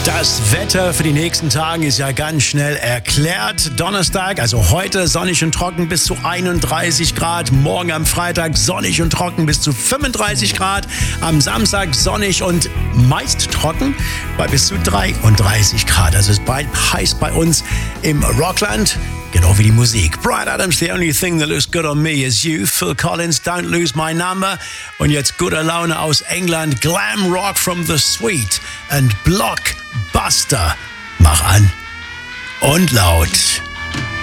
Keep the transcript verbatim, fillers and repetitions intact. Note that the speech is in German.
Das Wetter für die nächsten Tage ist ja ganz schnell erklärt. Donnerstag, also heute sonnig und trocken bis zu einunddreißig Grad. Morgen am Freitag sonnig und trocken bis zu fünfunddreißig Grad. Am Samstag sonnig und meist trocken bei bis zu dreiunddreißig Grad. Also es ist bald heiß bei uns im Rockland. Genau wie die Musik. Bryan Adams, The Only Thing That Looks Good On Me Is You. Phil Collins, Don't Lose My Number. Und jetzt guter Laune aus England. Glam Rock from the Sweet. And Blockbuster. Mach an und laut.